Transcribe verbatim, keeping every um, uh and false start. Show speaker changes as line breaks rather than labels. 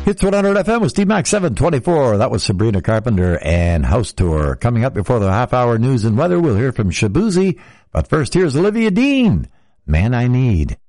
Hits one hundred F M with Steve Max seven twenty-four. That was Sabrina Carpenter and House Tour. Coming up before the half-hour news and weather, we'll hear from Shabuzi. But first, here's Olivia Dean, Man I Need.